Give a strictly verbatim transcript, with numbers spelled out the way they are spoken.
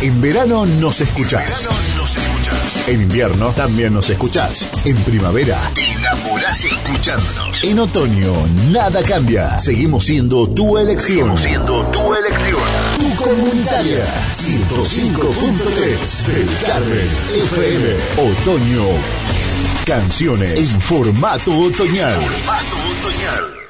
En verano nos escuchás. En invierno también nos escuchás. En primavera te enamorás escuchándonos. En otoño nada cambia. Seguimos siendo tu elección. Seguimos siendo tu elección. Tu comunitaria. ciento cinco punto tres del Carmen F M. Otoño. Canciones en formato otoñal. Formato otoñal.